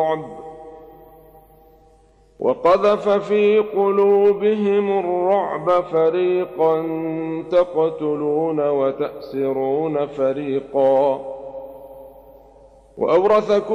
وقذف في قلوبهم الرعب فريقا تقتلون وتأسرون فريقا وأورثكم